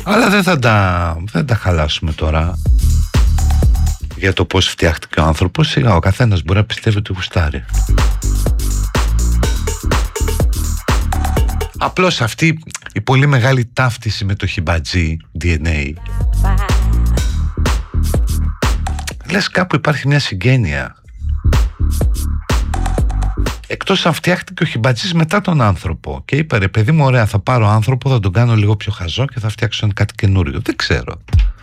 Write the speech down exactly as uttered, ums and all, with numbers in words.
Αλλά δεν θα τα, δεν τα χαλάσουμε τώρα για το πώς φτιάχτηκε ο άνθρωπος. Σιγά, ο καθένας μπορεί να πιστεύει ότι γουστάρει. Απλώς αυτή η πολύ μεγάλη ταύτιση με το χιμπατζή ντι εν έι, λες κάπου υπάρχει μια συγγένεια. Εκτός αν φτιάχτηκε ο χιμπατζής μετά τον άνθρωπο και είπε ρε παιδί μου, ωραία, θα πάρω άνθρωπο, θα τον κάνω λίγο πιο χαζό και θα φτιάξω κάτι καινούριο. Δεν ξέρω.